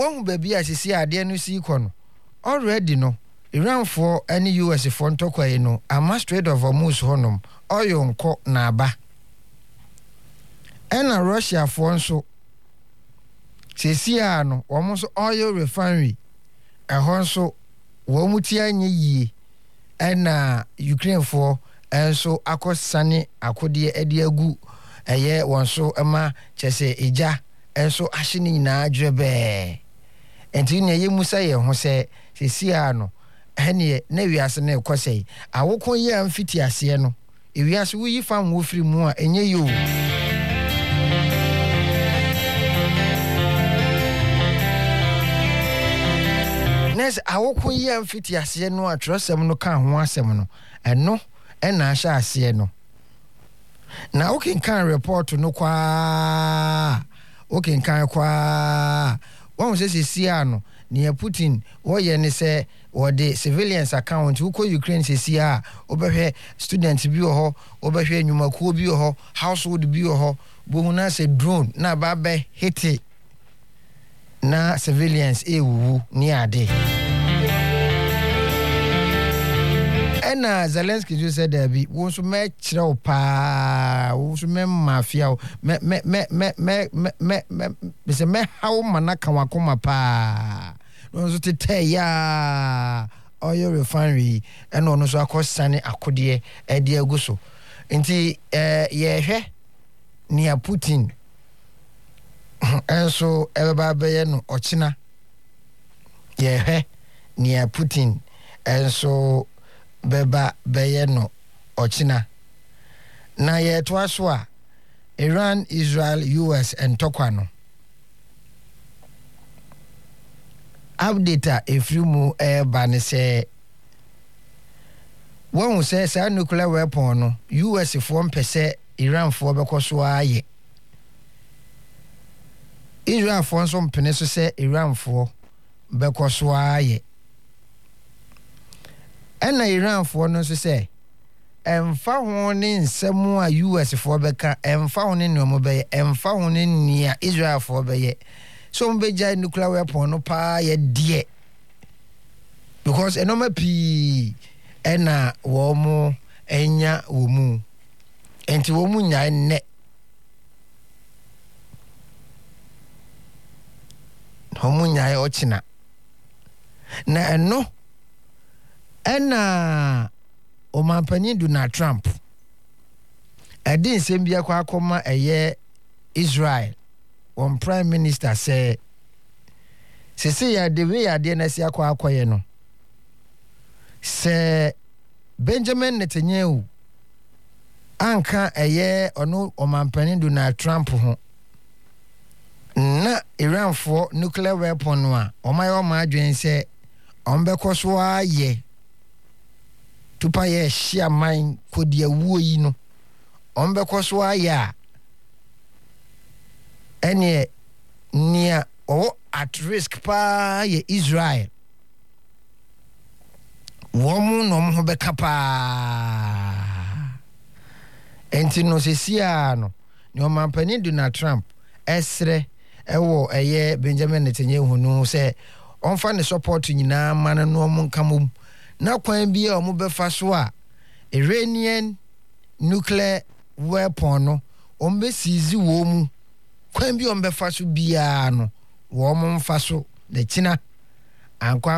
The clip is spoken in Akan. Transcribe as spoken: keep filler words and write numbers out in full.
won baby asisi ade no si kono already no Iran for any U S for ntokwa no ama Strait of Hormuz honom oyo nko na aba ena Russia for nso sesia no omo so oil refinery ehon so wo muti anye yie ena Ukraine for enso akosane akode ade agu eye won so ema chese eja enso ahye ni nyina adrebe enti ne ye musa ye ho se sesia no ene na wiase na ekosei awokon ye amfiti ase no ewiase wo yi fam wo firi mu a enye yo nes awokon ye amfiti ase no atrosem no kan ho asem no eno ena ahya ase no na okin kan report no kwa okin kan kwa won se sesia no ne Putin wo ye ne se wo de civilians account wo ko Ukraine sesia obehwe students bi ho obehwe nyumakuo bi ho household bi ho bohuna se drone na ba be hit na civilians ewu ni ade ena Zelensky just said that bi wo so me kire pa wo so me mafia me me me me me me me se me hawo manaka wakoma pa no so tete ya oil refinery ena ono so akosane akode e de aguso nti eh ye hwe nia Putin enso ebeba beye no ochina ye hwe nia Putin enso beba beye no ochina na ye to aso a Iran, Israel, U S and Tokwano update a few mu e ba ne se won say say nuclear weapon no U S for mpese Iran for bekoso aye Israel for so mpene so say Iran for bekoso aye ena Iran for no so say emfa ho ne nsemu a U S for beka emfa ho ne no mo be emfa ho ne nia Israel for be ye so mbeja nuclear weapon no pa ye die because enoma pi ena wo mo enya wo mu enti wo mu nya ne ho mu nya e ochina na eno ena o mampani Donald Trump edin sembia kwa akoma eye Israel one prime minister say sese ya de we ya de na sia kwa akoye no se Benjamin Netanyahu anka eye ono o mampani Donald Trump ho na Iran for nuclear weapon no a o mayo ma adwen se ombekoso aye tupa ye hia man kodia wuo yi no ombekoso aye ene nia o at risk pa ye Israel womu no mo beka pa enti no sesia no ni o mampani Donald Trump esre ewo eye Benjamin Netanyahu no se onfa ne support nyina man no mo nkamom na kwan bi a mo befa so a Iranian nuclear weapon no ombe sizi wo mu kwan bi ombe fa so bia no wo mo mfa so de china ankwa